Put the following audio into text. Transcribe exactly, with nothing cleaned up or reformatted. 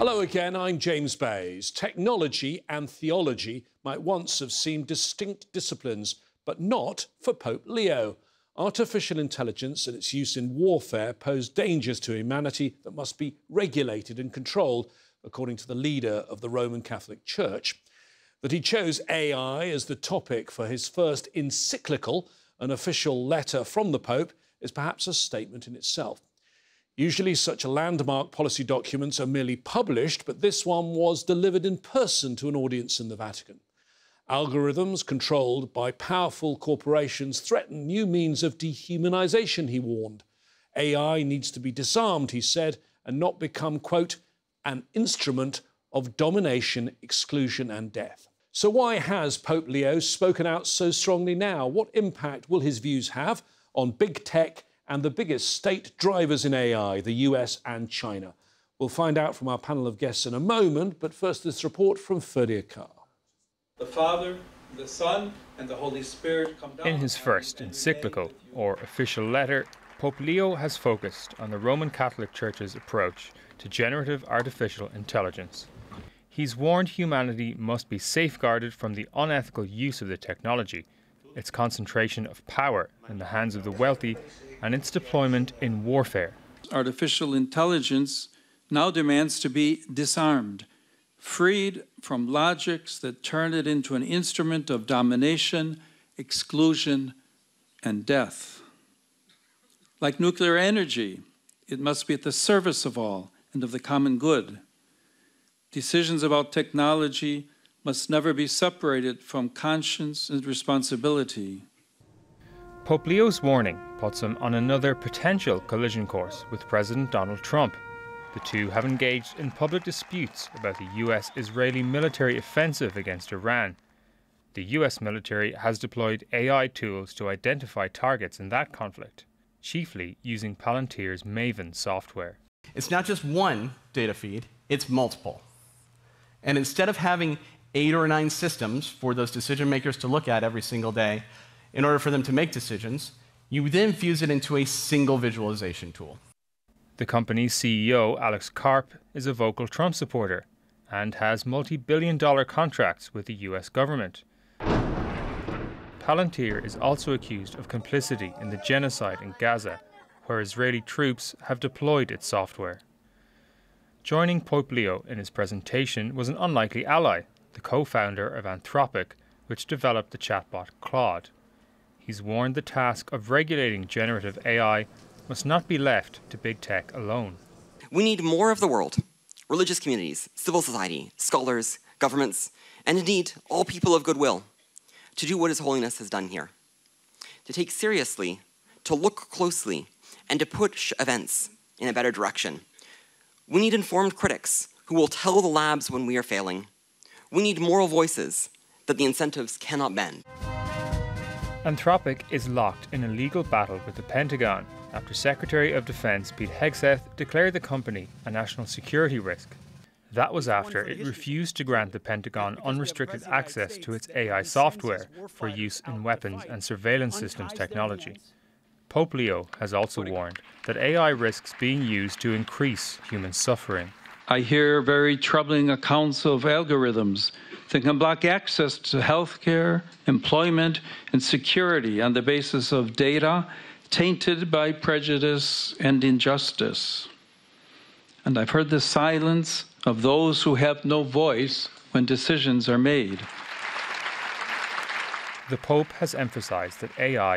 Hello again, I'm James Bays. Technology and theology might once have seemed distinct disciplines, but not for Pope Leo. Artificial intelligence and its use in warfare pose dangers to humanity that must be regulated and controlled, according to the leader of the Roman Catholic Church. That he chose A I as the topic for his first encyclical, an official letter from the Pope, is perhaps a statement in itself. Usually such landmark policy documents are merely published, but this one was delivered in person to an audience in the Vatican. Algorithms controlled by powerful corporations threaten new means of dehumanisation, he warned. A I needs to be disarmed, he said, and not become, quote, an instrument of domination, exclusion and death. So why has Pope Leo spoken out so strongly now? What impact will his views have on big tech and the biggest state drivers in A I, the U S and China? We'll find out from our panel of guests in a moment, but first this report from Ferdy Akar. The Father, the Son, and the Holy Spirit come down. In his first encyclical, or official letter, Pope Leo has focused on the Roman Catholic Church's approach to generative artificial intelligence. He's warned humanity must be safeguarded from the unethical use of the technology, its concentration of power in the hands of the wealthy, and its deployment in warfare. Artificial intelligence now demands to be disarmed, freed from logics that turn it into an instrument of domination, exclusion, and death. Like nuclear energy, it must be at the service of all and of the common good. Decisions about technology must never be separated from conscience and responsibility. Pope Leo's warning puts him on another potential collision course with President Donald Trump. The two have engaged in public disputes about the U S-Israeli military offensive against Iran. The U S military has deployed A I tools to identify targets in that conflict, chiefly using Palantir's Maven software. It's not just one data feed, it's multiple. And instead of having eight or nine systems for those decision makers to look at every single day in order for them to make decisions, you then fuse it into a single visualization tool. The company's C E O, Alex Karp, is a vocal Trump supporter and has multi-billion dollar contracts with the U S government. Palantir is also accused of complicity in the genocide in Gaza, where Israeli troops have deployed its software. Joining Pope Leo in his presentation was an unlikely ally, the co-founder of Anthropic, which developed the chatbot Claude. He's warned the task of regulating generative A I must not be left to big tech alone. We need more of the world, religious communities, civil society, scholars, governments, and indeed all people of goodwill, to do what His Holiness has done here. To take seriously, to look closely, and to push events in a better direction. We need informed critics who will tell the labs when we are failing. We need moral voices that the incentives cannot bend. Anthropic is locked in a legal battle with the Pentagon after Secretary of Defense Pete Hegseth declared the company a national security risk. That was after it refused to grant the Pentagon unrestricted access to its A I software for use in weapons and surveillance systems technology. Pope Leo has also warned that A I risks being used to increase human suffering. I hear very troubling accounts of algorithms that can block access to health care, employment, and security on the basis of data tainted by prejudice and injustice. And I've heard the silence of those who have no voice when decisions are made. The Pope has emphasized that A I